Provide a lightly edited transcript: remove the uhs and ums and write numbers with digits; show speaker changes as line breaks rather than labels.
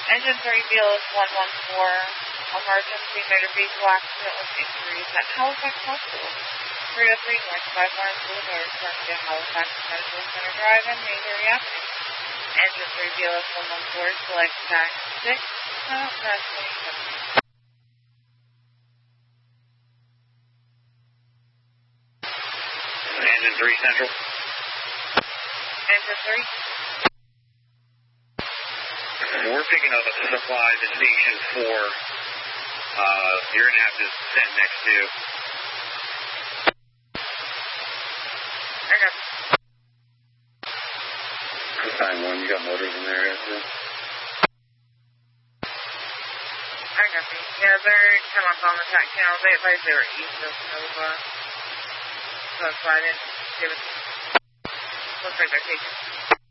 Engine 3 BLS 114, emergency motor vehicle accident with injuries at Halifax Hospital. 303 North 5 Lawrence Boulevard, turn to Halifax Medical Center Drive and Mayberry Avenue. Engine 3 BLS 114, select tax 6, pass 27.
Engine 3 Central.
Engine 3.
We're picking up a supply to station 4. You're going to have to send next to.
I got you.
Time 1, you got motors in there, isn't it?
I got you. Yeah, they're come up on the track channel. They advised they were east of Nova. So that's why I didn't give it to them. Looks like they're taking.